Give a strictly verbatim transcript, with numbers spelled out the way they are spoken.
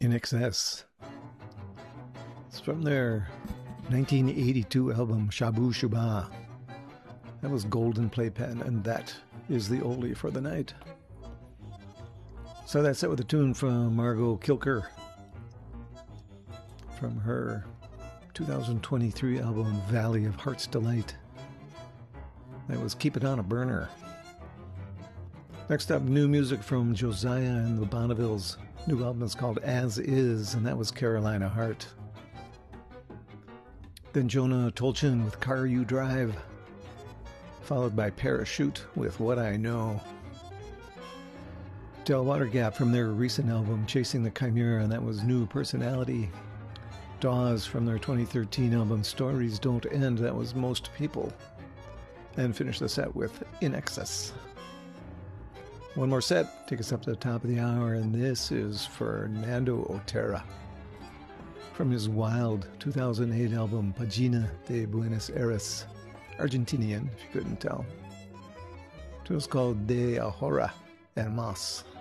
In Excess. It's from their nineteen eighty-two album Shabu Shuba. That was Golden Playpen, and that is the oldie for the night. So that's it with a tune from Margot Kilker from her two thousand twenty-three album Valley of Heart's Delight. That was Keep It On a Burner. Next up, new music from Josiah and the Bonnevilles. New album is called As Is, and that was Carolina Hart. Then Jonah Tolchin with Car You Drive, followed by Parachute with What I Know. Del Watergap from their recent album Chasing the Chimera, and that was New Personality. Dawes from their twenty thirteen album Stories Don't End, that was Most People. And finish the set with In Excess. One more set, take us up to the top of the hour, and this is Fernando Otero from his wild two thousand eight album Pagina de Buenos Aires, Argentinian, if you couldn't tell. It was called De Ahora Hermas.